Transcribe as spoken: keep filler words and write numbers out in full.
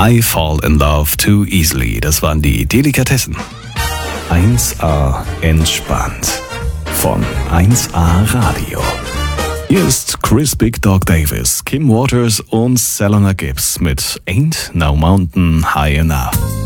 I Fall in Love Too Easily. Das waren die Delikatessen. eins A entspannt von eins A Radio. Hier ist Chris Big Dog Davis, Kim Waters und Selena Gibbs mit Ain't No Mountain High Enough.